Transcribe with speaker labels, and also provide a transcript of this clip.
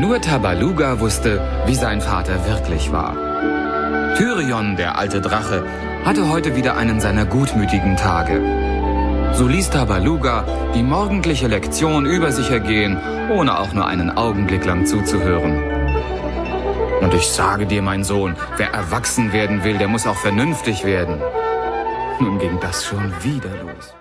Speaker 1: Nur Tabaluga wusste, wie sein Vater wirklich war. Tyrion, der alte Drache, hatte heute wieder einen seiner gutmütigen Tage. So ließ Tabaluga die morgendliche Lektion über sich ergehen, ohne auch nur einen Augenblick lang zuzuhören. Und ich sage dir, mein Sohn, wer erwachsen werden will, der muss auch vernünftig werden. Nun ging das schon wieder los.